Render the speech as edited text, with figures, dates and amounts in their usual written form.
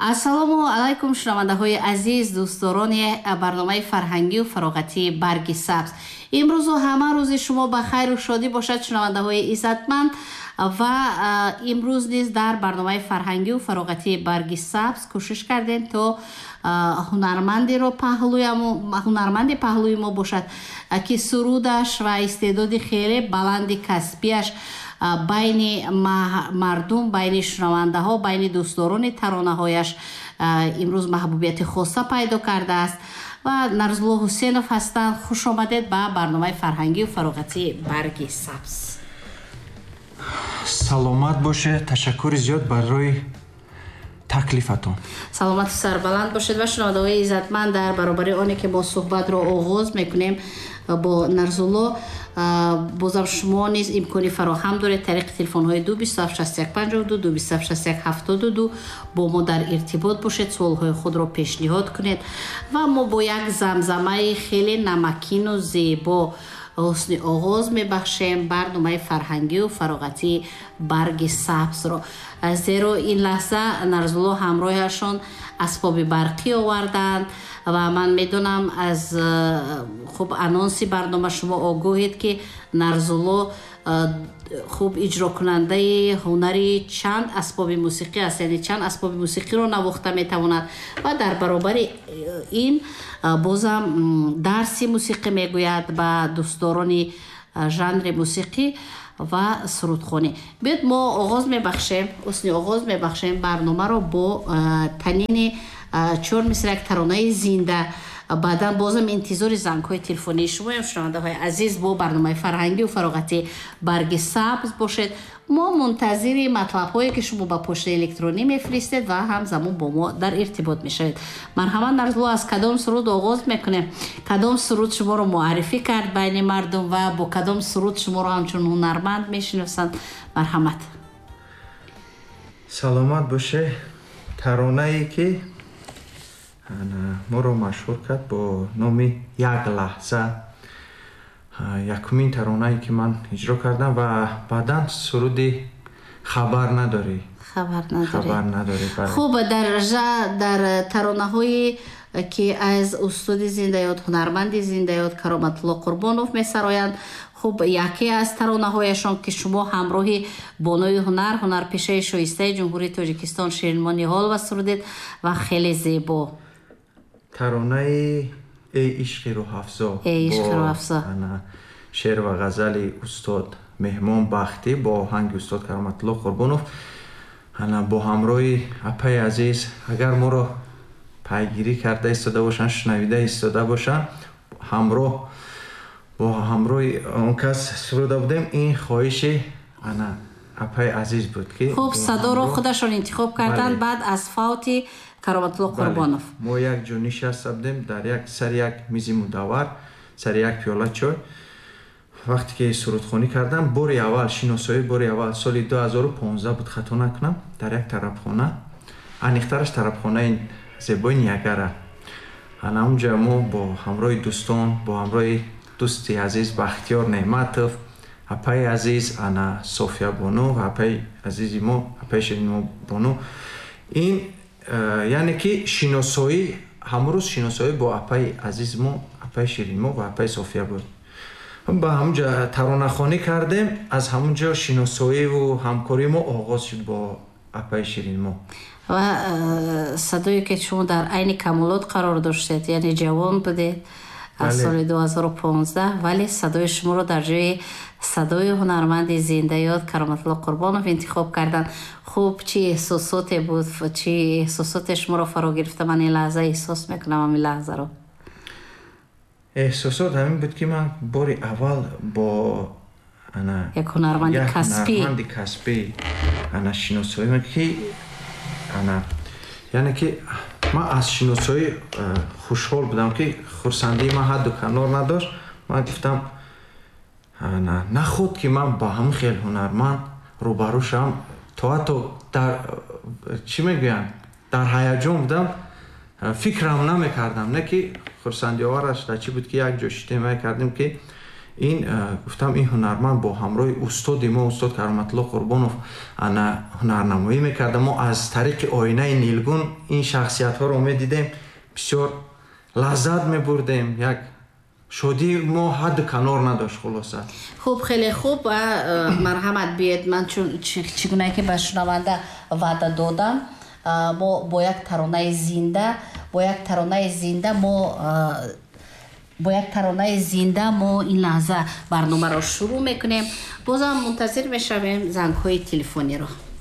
ассалому алайкум шунавандаҳои азиз, дӯстдорони барномаи фарҳангию фароғатии барги сабз. имрӯзу ҳама рӯзи шумо ба хайру шодӣ бошад шунавандаҳои иззатманд. ва имрӯз низ дар барномаи фарҳангию фароғатии барги сабз кӯшиш кардем то ҳунарманди паҳлӯи мо бошад ки сурудаш ва истеъдоди хеле баланди касбиаш байни мардум, байни шунавандаҳо, байни дӯстдорони таронаҳояш имрӯз маҳбубияти хоса пайдо кардааст. ва Нарзулло Ҳусейнов ҳастанд. хуш омадед ба барномаи фарҳангию фароғатии барги сабз. саломат боше. ташаккури зиёд барои таклифатон. саломату сарбаланд бошед. ва шунавандаҳои иззатманд, дар баробари оне ки мо суҳбатро оғоз мекунем бо Нарзулло, бозам шумо низ имкони фароҳам доред тариқи телефонҳои 2276152 2276172 бо мо дар иртибот бошед, суолҳои худро пешниҳод кунед ва мо бо як замзамаи хеле намакину зебо ҳусни оғоз мебахшем барномаи фарҳангию фароғатии барги сабзро. зеро ин лаҳза Нарзулло ҳамроҳашон асбоби барқӣ оварданд ва ман медонам аз хуб анонси барнома шумо огоҳед ки Нарзулло хуб иҷрокунандаи ҳунари чанд асбоби мусиқӣ аст, яъне чанд асбоби мусиқиро навохта метавонад ва дар баробари ин бозам дарси мусиқӣ мегӯяд ба дӯстдорони жанри мусиқӣ ва сурудхонӣ. биёд мо ҳусни оғоз мебахшем барномаро бо танини 4 миср як таронаи зинда. баъдан бозам интизори зангҳои телефонии шумоем шунавандаҳои азиз бо барномаи фарҳангию фароғатии барги сабз бошед. мо мунтазири матлабҳое ки шумо ба почтаи электронӣ мефиристед ва ҳамзамон бо мо дар иртибот мешавед. марҳамат Нарзулло, аз кадом суруд оғоз мекунем? кадом суруд шуморо муаррифӣ кард байни мардум ва бо кадом суруд шуморо ҳамчун ҳунарманд мешиносанд? марҳамат. саломат боше. таронае ки моро машҳур кард бо номи як лаҳза, якумин таронае ки ман иҷро кардам ва баъдан суруди хабар надорӣ. хуб, дар таронаҳои ки аз устоди зиндаёд, ҳунарманди зиндаёд Кароматулло Қурбонов месароянд, хуб яке аз таронаҳояшон ки шумо ҳамроҳи бонои ҳунарпешаи шоистаи ҷумҳурии Тоҷикистон Ширинмо Ниҳолова сурудед ва хеле зебо. таронаи эй ишқи рӯҳафзо шеър ва ғазали устод Меҳмон Бахтӣ бо оҳанги устод Кароматулло Қурбонов бо ҳамроҳи апаи азиз, агар моро пайгирӣ карда истода бошанд, шунавида истода бошанд, бо ҳамроҳи он кас сурода будем. ин хоҳиши апаи азиз буд ки хуб садоро худашон интихоб карданд баъд аз фавти Кароматулло Қурбонов. мо як ҷо нишаста будем дар сари як мизи мудаввар, сари як пиёла чой. вақте ки сурудхонӣ кардам, бори аввал шиносоӣ, бори аввал соли 2015 буд, хато накунам, дар як тарабхона, аниқтараш тарабхонаи зебои Ниагара. онҷа мо бо ҳамроҳи дӯстон, бо ҳамроҳи дӯсти азиз Бахтиёр Неъматов, апаи азиз София Бону, апаи азизи мо, апаи Ширинмо Бону, ин яъне ки шиносоӣ, ҳамрӯз шиносоӣ бо апаи азизи мо, апаи Ширинмо ва апаи София буд. ба ҳамунҷа таронахонӣ кардем. аз ҳамунҷо шиносоиву ҳамкории мо оғоз шуд бо апаи Ширинмо. ва садое ки шумо дар айни камолот қарор доштед, яъне ҷавон будед аз соли 2015, вале садои шуморо дар ҷои садои ҳунарманди зиндаёд Кароматулло Қурбонов интихоб карданд. хуб, чӣ эҳсосоте буд? чӣ эҳсосоте шуморо фаро гирифта? ман ин лаҳза эҳсос мекунам ҳамин лаҳзаро. эҳсосот ҳамин буд ки ман бори аввал бо як ҳунарманди касбӣ шиносоӣ ки яъне ки ман аз шиносоӣ хушҳол будам ки хурсандии ман ҳадду канор надошт. ман гуфтам наход ки ман ба ҳамин хел ҳунарманд рӯбарӯ шавам, то ҳатто чӣ мегӯянд, дар ҳаяҷон будам, фикрам намекардам. не ки хурсандиовараш дар чӣ буд ки як ҷо шитем кардем ки ин гуфтам ин ҳунарманд бо ҳамроҳи устоди мо устод Кароматулло Қурбонов ана ҳунарнамоӣ мекарда. мо аз тариқи оинаи нилгун ин шахсиятҳоро медидем, бисёр лаззат мебурдем, як шодӣ мо ҳадду канор надошт. хулоса хуб, хеле хуб. марҳамат биед, ман чӣ гуна ки ба шунаванда ваъда додам, мо бо як таронаи зинда мо ин лаҳза барномаро шурӯъ мекунем. бозам мунтазир мешавем зангҳои телефониро.